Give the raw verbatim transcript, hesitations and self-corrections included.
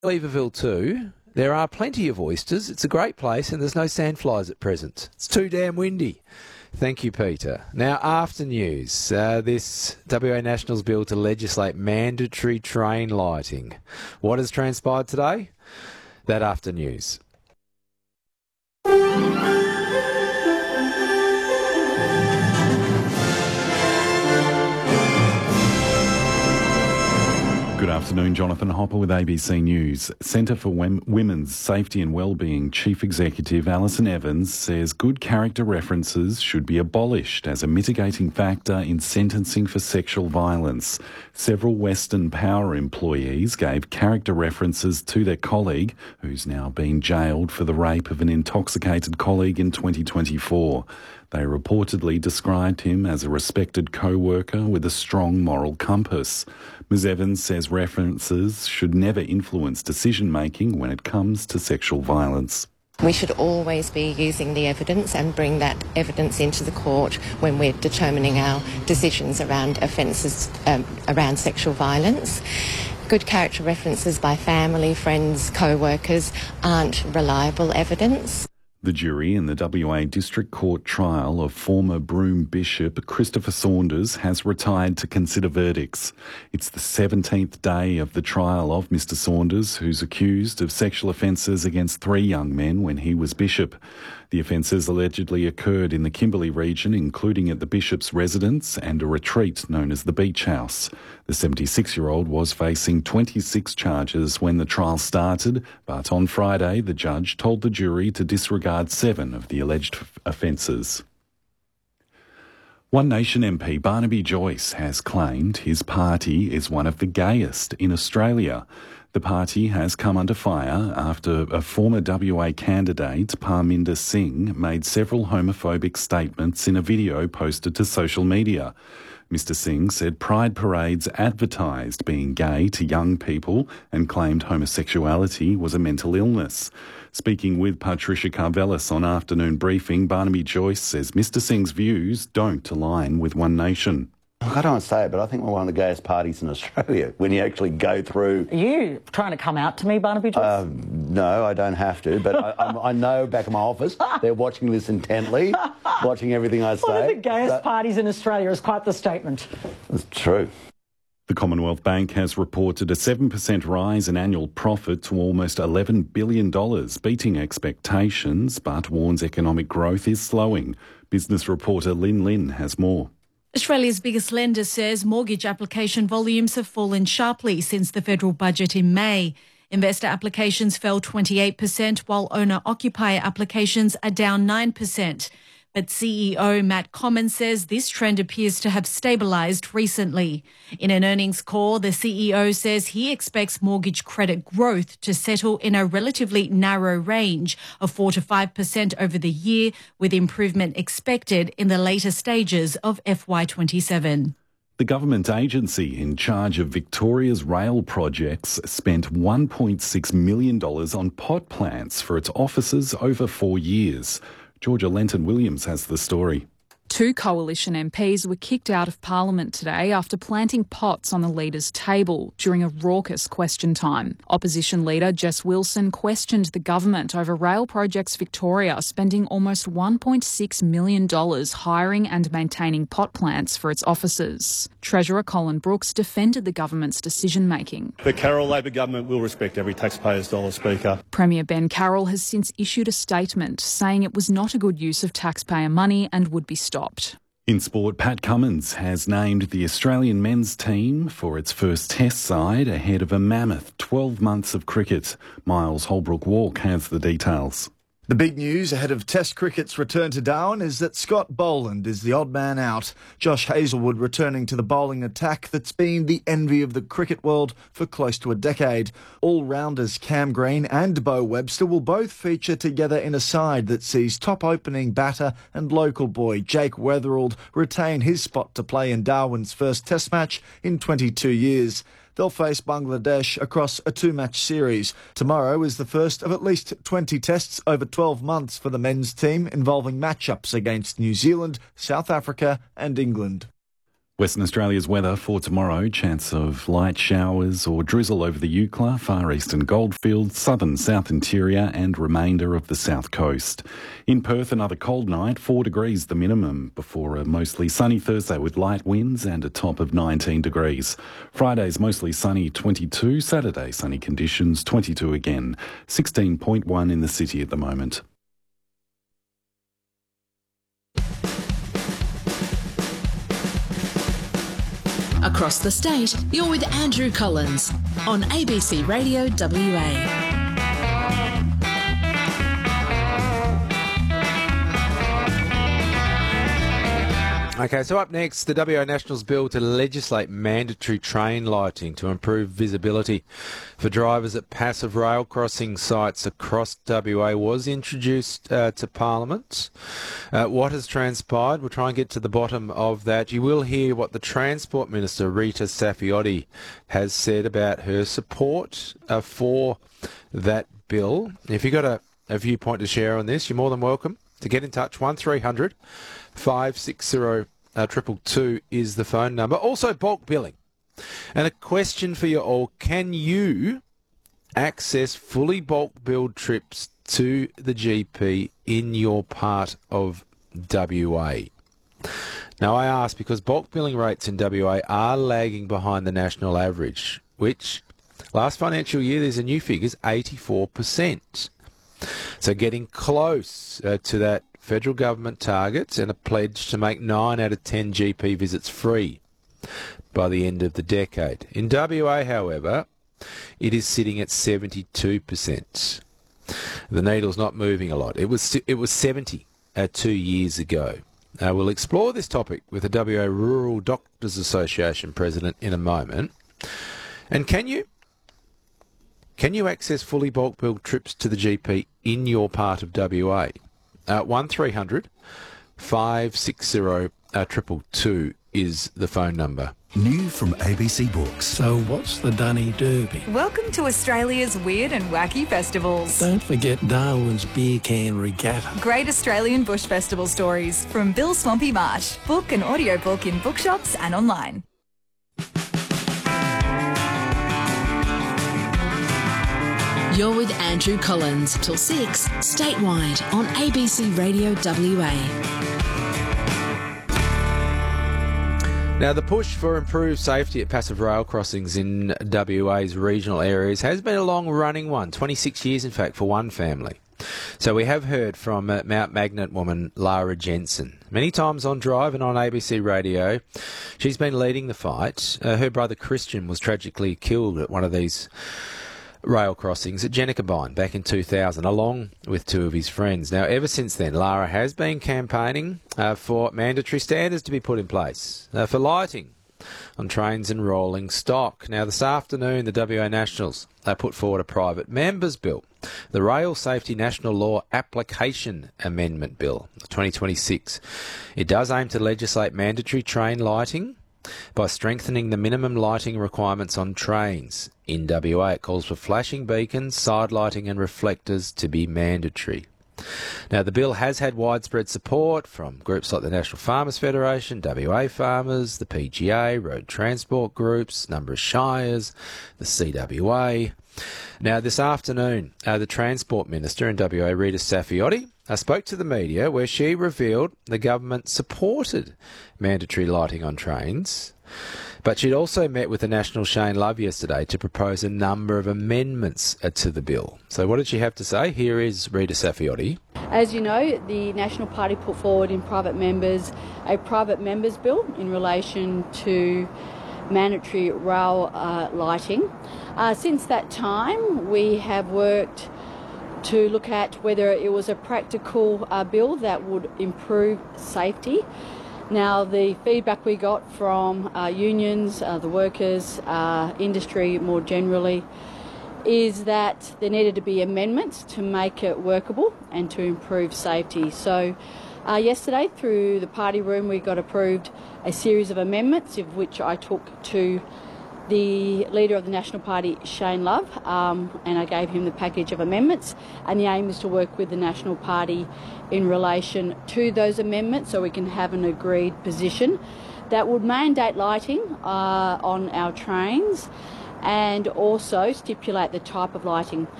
Leverville too, there are plenty of oysters. It's a great place and there's no sandflies at present. It's too damn windy. Thank you, Peter. Now, after news, uh, this W A Nationals bill to legislate mandatory train lighting. What has transpired today? That after news. Good afternoon, Jonathan Hopper with A B C News. Centre for Wem- Women's Safety and Wellbeing Chief Executive Alison Evans says good character references should be abolished as a mitigating factor in sentencing for sexual violence. Several Western Power employees gave character references to their colleague, who's now been jailed for the rape of an intoxicated colleague in twenty twenty-four. They reportedly described him as a respected co-worker with a strong moral compass. Miz Evans says references should never influence decision-making when it comes to sexual violence. We should always be using the evidence and bring that evidence into the court when we're determining our decisions around offences um, around sexual violence. Good character references by family, friends, co-workers aren't reliable evidence. The jury in the W A District Court trial of former Broome Bishop Christopher Saunders has retired to consider verdicts. It's the seventeenth day of the trial of Mister Saunders, who's accused of sexual offences against three young men when he was bishop. The offences allegedly occurred in the Kimberley region, including at the bishop's residence and a retreat known as the Beach House. The seventy-six-year-old was facing twenty-six charges when the trial started, but on Friday the judge told the jury to disregard seven of the alleged offences. One Nation M P Barnaby Joyce has claimed his party is one of the gayest in Australia. The party has come under fire after a former W A candidate, Parminder Singh, made several homophobic statements in a video posted to social media. Mister Singh said pride parades advertised being gay to young people and claimed homosexuality was a mental illness. Speaking with Patricia Carvelis on Afternoon Briefing, Barnaby Joyce says Mister Singh's views don't align with One Nation. I don't want to say it, but I think we're one of the gayest parties in Australia when you actually go through... Are you trying to come out to me, Barnaby Joyce? Uh, no, I don't have to, but I, I'm, I know back in my office they're watching this intently, watching everything I say. One of the gayest so, parties in Australia is quite the statement. It's true. The Commonwealth Bank has reported a seven percent rise in annual profit to almost eleven billion dollars, beating expectations, but warns economic growth is slowing. Business reporter Lynn Lynn has more. Australia's biggest lender says mortgage application volumes have fallen sharply since the federal budget in May. Investor applications fell twenty-eight percent, while owner-occupier applications are down nine percent. But C E O Matt Commons says this trend appears to have stabilised recently. In an earnings call, the C E O says he expects mortgage credit growth to settle in a relatively narrow range of four to five percent over the year, with improvement expected in the later stages of F Y twenty-seven. The government agency in charge of Victoria's rail projects spent one point six million dollars on pot plants for its offices over four years. Georgia Lenton-Williams has the story. Two coalition M Ps were kicked out of Parliament today after planting pots on the leader's table during a raucous question time. Opposition leader Jess Wilson questioned the government over Rail Projects Victoria spending almost one point six million dollars hiring and maintaining pot plants for its offices. Treasurer Colin Brooks defended the government's decision-making. The Carroll Labor government will respect every taxpayer's dollar, Speaker. Premier Ben Carroll has since issued a statement saying it was not a good use of taxpayer money and would be stopped. In sport, Pat Cummins has named the Australian men's team for its first test side ahead of a mammoth twelve months of cricket. Miles Holbrook-Walk has the details. The big news ahead of Test cricket's return to Darwin is that Scott Boland is the odd man out. Josh Hazlewood returning to the bowling attack that's been the envy of the cricket world for close to a decade. All-rounders Cam Green and Bo Webster will both feature together in a side that sees top opening batter and local boy Jake Weatherald retain his spot to play in Darwin's first Test match in twenty-two years. They'll face Bangladesh across a two-match series. Tomorrow is the first of at least twenty tests over twelve months for the men's team, involving matchups against New Zealand, South Africa and England. Western Australia's weather for tomorrow, chance of light showers or drizzle over the Eucla, far eastern Goldfields, southern South Interior and remainder of the south coast. In Perth, another cold night, four degrees the minimum, before a mostly sunny Thursday with light winds and a top of nineteen degrees. Friday's mostly sunny, twenty-two, Saturday sunny conditions, twenty-two again, sixteen point one in the city at the moment. Across the state, you're with Andrew Collins on A B C Radio W A. Okay, so up next, the W A Nationals bill to legislate mandatory train lighting to improve visibility for drivers at passive rail crossing sites across W A was introduced uh, to Parliament. Uh, what has transpired? We'll try and get to the bottom of that. You will hear what the Transport Minister, Rita Saffioti, has said about her support uh, for that bill. If you've got a, a viewpoint to share on this, you're more than welcome to get in touch. one three hundred five six zero uh, two two two is the phone number. Also, bulk billing. And a question for you all. Can you access fully bulk billed trips to the G P in your part of W A? Now, I ask because bulk billing rates in W A are lagging behind the national average, which last financial year, there's a new figure, is eighty-four percent. So getting close uh, to that federal government target and a pledge to make nine out of ten G P visits free by the end of the decade. In W A, however, it is sitting at seventy-two percent. The needle's not moving a lot. It was it was seventy uh, two years ago. Uh, we'll explore this topic with the W A Rural Doctors Association president in a moment. And can you can you access fully bulk billed trips to the G P in your part of W A? Uh, one three hundred five six zero two two two is the phone number. New from A B C Books. So what's the Dunny Derby? Welcome to Australia's weird and wacky festivals. Don't forget Darwin's Beer Can Regatta. Great Australian Bush Festival stories from Bill Swampy Marsh. Book an audiobook in bookshops and online. You're with Andrew Collins till six, statewide on A B C Radio W A. Now, the push for improved safety at passive rail crossings in W A's regional areas has been a long-running one, twenty-six years, in fact, for one family. So we have heard from uh, Mount Magnet woman Lara Jensen. Many times on Drive and on A B C Radio, she's been leading the fight. Uh, her brother Christian was tragically killed at one of these rail crossings at Jennakabine back in two thousand, along with two of his friends. Now, ever since then, Lara has been campaigning uh, for mandatory standards to be put in place uh, for lighting on trains and rolling stock. Now, this afternoon, the W A Nationals uh, put forward a private members bill, the Rail Safety National Law Application Amendment Bill, twenty twenty-six. It does aim to legislate mandatory train lighting by strengthening the minimum lighting requirements on trains. In W A, it calls for flashing beacons, side lighting and reflectors to be mandatory. Now, the bill has had widespread support from groups like the National Farmers Federation, W A Farmers, the P G A, road transport groups, a number of shires, the C W A. Now, this afternoon, uh, the Transport Minister in W A, Rita Saffioti, uh, spoke to the media where she revealed the government supported mandatory lighting on trains, but she'd also met with the National Shane Love yesterday to propose a number of amendments uh, to the bill. So what did she have to say? Here is Rita Saffioti. As you know, the National Party put forward in private members a private members bill in relation to mandatory rail uh, lighting. Uh, since that time, we have worked to look at whether it was a practical uh, bill that would improve safety. Now, the feedback we got from uh, unions, uh, the workers, uh, industry more generally, is that there needed to be amendments to make it workable and to improve safety. So uh, yesterday, through the party room, we got approved a series of amendments, of which I took to the leader of the National Party, Shane Love, um, and I gave him the package of amendments. And the aim is to work with the National Party in relation to those amendments so we can have an agreed position. that would mandate lighting uh, on our trains and also stipulate the type of lighting.